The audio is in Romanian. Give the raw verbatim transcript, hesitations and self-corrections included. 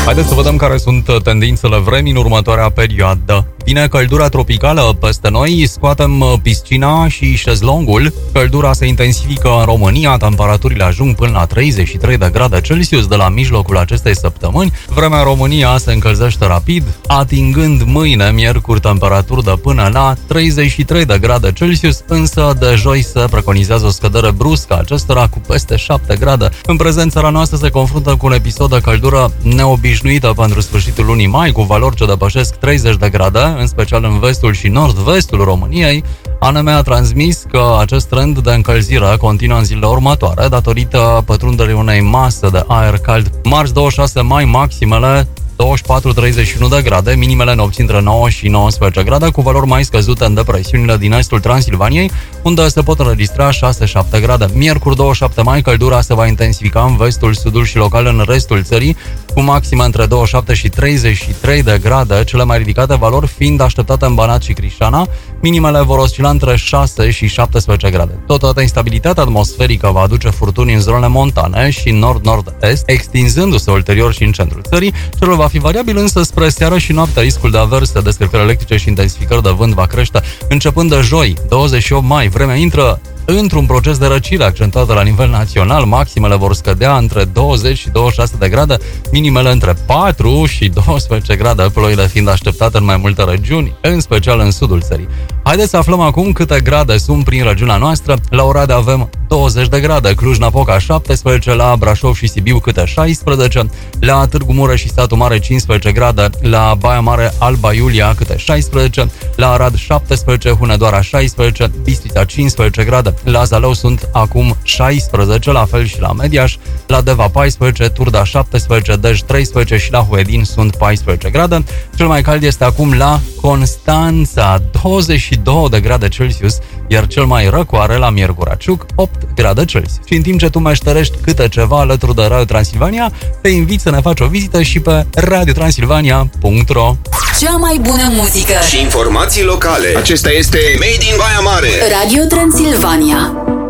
Haideți să vedem care sunt tendințele vremii în următoarea perioadă. Vine căldura tropicală peste noi, scoatem piscina și șezlongul. Căldura se intensifică în România, temperaturile ajung până la treizeci și trei de grade Celsius de la mijlocul acestei săptămâni. Vremea în România se încălzește rapid, atingând mâine, miercuri, temperaturi de până la treizeci și trei de grade Celsius, însă de joi se preconizează o scădere bruscă acestora cu peste șapte grade. În prezent, țara noastră se confruntă cu un episod de căldură neobișnuită pentru sfârșitul lunii mai, cu valori ce depășesc treizeci de grade, în special în vestul și nord-vestul României. A N M a transmis că acest trend de încălzire continuă în zilele următoare, datorită pătrunderii unei mase de aer cald. Marți douăzeci și șase mai, maximele douăzeci și patru treizeci și unu de grade, minimele nopții între nouă și nouăsprezece grade, cu valori mai scăzute în depresiunile din estul Transilvaniei, unde se pot înregistra șase șapte grade. Miercuri douăzeci și șapte mai, căldura se va intensifica în vestul, sudul și local în restul țării, cu maxime între douăzeci și șapte și treizeci și trei de grade, cele mai ridicate valori fiind așteptate în Banat și Crișana. Minimele vor oscila între șase și șaptesprezece grade. Totodată, instabilitatea atmosferică va aduce furtuni în zonele montane și nord-nord-est, extinzându-se ulterior și în centrul țării. Cerul va fi variabil, însă spre seară și noaptea riscul de averse, descărcări electrice și intensificări de vânt va crește. Începând de joi, douăzeci și opt mai, vremea intră într-un proces de răcire accentuată la nivel național. Maximele vor scădea între douăzeci și douăzeci și șase de grade, minimele între patru și doisprezece grade, ploile fiind așteptate în mai multe regiuni, în special în sudul țării. Haideți să aflăm acum câte grade sunt prin regiunea noastră. La Oradea avem douăzeci de grade, Cluj-Napoca șaptesprezece, la Brașov și Sibiu câte șaisprezece, la Târgu Mureș și Satu Mare cincisprezece grade, la Baia Mare, Alba Iulia câte șaisprezece, la Arad șaptesprezece, Hunedoara șaisprezece, Bistrița cincisprezece grade, la Zalău sunt acum șaisprezece, la fel și la Mediaș, la Deva paisprezece, Turda șaptesprezece, Dej treisprezece și la Huedin sunt paisprezece grade. Cel mai cald este acum la Constanța, douăzeci și două de grade Celsius, iar cel mai răcoare la Miergura Ciuc, opt grade Celsius. Și în timp ce tu meșterești câte ceva alături de Radio Transilvania, te invit să ne faci o vizită și pe radio transilvania punct ro. Cea mai bună muzică și informații locale. Acesta este Made in Baia Mare. Radio Transilvania.